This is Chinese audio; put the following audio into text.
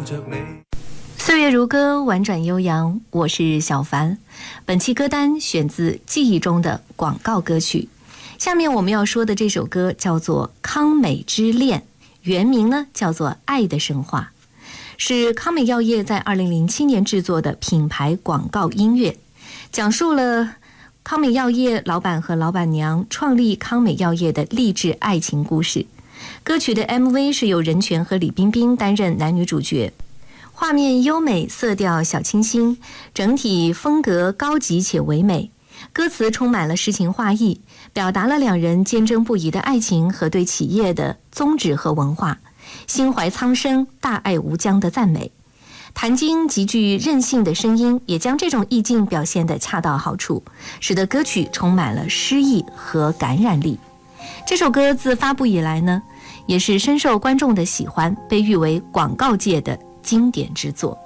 着你。 岁月如歌，婉转悠扬，我是小凡。本期歌单选自记忆中的广告歌曲。下面我们要说的这首歌叫做《康美之恋》，原名呢叫做《爱的神话》，是康美药业在2007年制作的品牌广告音乐，讲述了康美药业老板和老板娘创立康美药业的励志爱情故事。歌曲的 MV 是由任泉和李冰冰担任男女主角，画面优美，色调小清新，整体风格高级且唯美。歌词充满了诗情画意，表达了两人坚贞不移的爱情和对企业的宗旨和文化，心怀苍生、大爱无疆的赞美。谭晶极具韧性的声音也将这种意境表现得恰到好处，使得歌曲充满了诗意和感染力。这首歌自发布以来呢，也是深受观众的喜欢，被誉为广告界的经典之作。